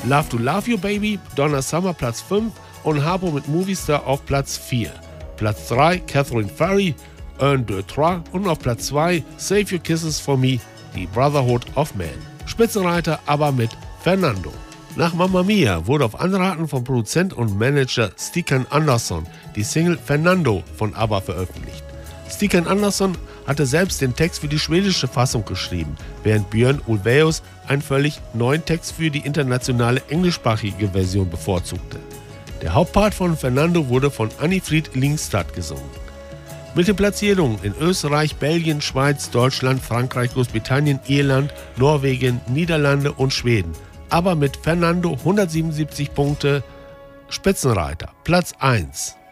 Love to Love You Baby, Donna Summer Platz 5 und Harpo mit Movie Star auf Platz 4. Platz 3 Catherine Ferry, Un, deux, trois und auf Platz 2 Save Your Kisses for Me, die Brotherhood of Man. Spitzenreiter aber mit Fernando. Nach Mamma Mia wurde auf Anraten von Produzent und Manager Stikan Andersson die Single Fernando von ABBA veröffentlicht. Stikan Andersson hatte selbst den Text für die schwedische Fassung geschrieben, während Björn Ulvaeus einen völlig neuen Text für die internationale englischsprachige Version bevorzugte. Der Hauptpart von Fernando wurde von Annifried Lyngstad gesungen. Mit den Platzierungen in Österreich, Belgien, Schweiz, Deutschland, Frankreich, Großbritannien, Irland, Norwegen, Niederlande und Schweden. Aber mit Fernando 177 Punkte Spitzenreiter, Platz 1.